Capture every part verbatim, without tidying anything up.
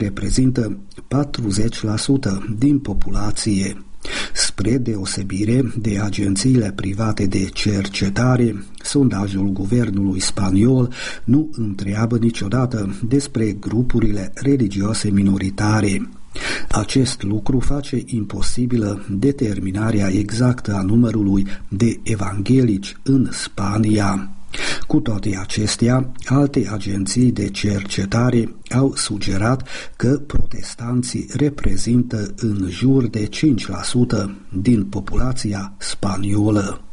reprezintă patruzeci la sută din populație. Spre deosebire de agențiile private de cercetare, sondajul guvernului spaniol nu întreabă niciodată despre grupurile religioase minoritare. Acest lucru face imposibilă determinarea exactă a numărului de evanghelici în Spania. Cu toate acestea, alte agenții de cercetare au sugerat că protestanții reprezintă în jur de cinci la sută din populația spaniolă.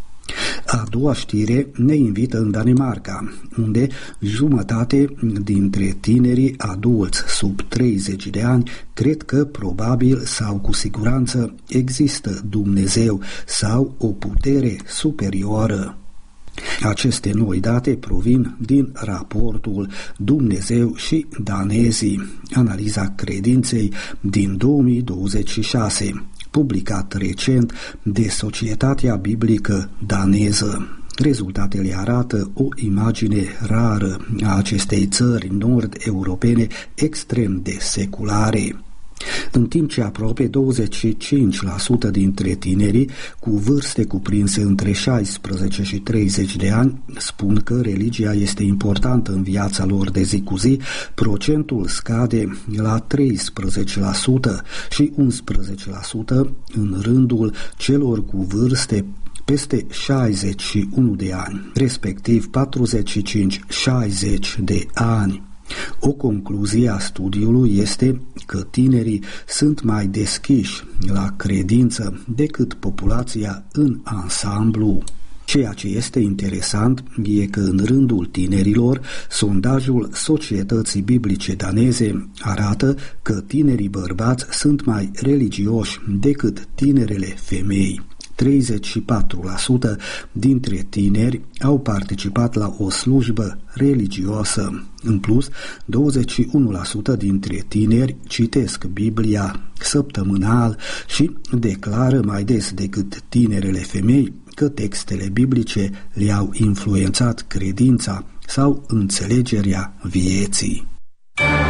A doua știre ne invită în Danemarca, unde jumătate dintre tinerii adulți sub treizeci de ani cred că probabil sau cu siguranță există Dumnezeu sau o putere superioară. Aceste noi date provin din raportul Dumnezeu și danezii, analiza credinței din două mii douăzeci și șase, publicat recent de Societatea Biblică Daneză. Rezultatele arată o imagine rară a acestei țări nord-europene extrem de seculare. În timp ce aproape douăzeci și cinci la sută dintre tinerii cu vârste cuprinse între șaisprezece și treizeci de ani spun că religia este importantă în viața lor de zi cu zi, procentul scade la treisprezece la sută și unsprezece la sută în rândul celor cu vârste peste șaizeci și unu de ani, respectiv patruzeci și cinci șaizeci de ani. O concluzie a studiului este că tinerii sunt mai deschiși la credință decât populația în ansamblu. Ceea ce este interesant e că în rândul tinerilor, sondajul Societății Biblice Daneze arată că tinerii bărbați sunt mai religioși decât tinerele femei. treizeci și patru la sută dintre tineri au participat la o slujbă religioasă. În plus, douăzeci și unu la sută dintre tineri citesc Biblia săptămânal și declară mai des decât tinerele femei că textele biblice le-au influențat credința sau înțelegerea vieții.